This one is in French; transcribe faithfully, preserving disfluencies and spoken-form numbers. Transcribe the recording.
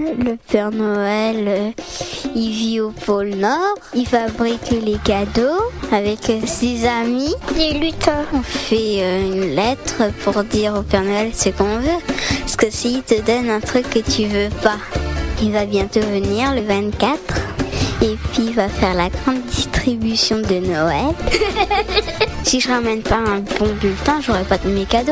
Le Père Noël, euh, il vit au pôle Nord. Il fabrique les cadeaux avec ses amis. Des lutins. On fait euh, une lettre pour dire au Père Noël ce qu'on veut. Parce que s'il te donne un truc que tu veux pas, il va bientôt venir le vingt-quatre. Et puis il va faire la grande distribution de Noël. Si je ramène pas un bon bulletin, j'aurai pas de mes cadeaux.